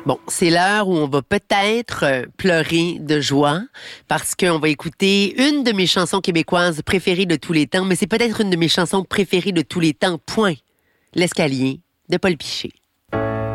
Bon, c'est l'heure où on va peut-être pleurer de joie parce qu'on va écouter une de mes chansons québécoises préférées de tous les temps, mais c'est peut-être une de mes chansons préférées de tous les temps, point. L'escalier de Paul Piché.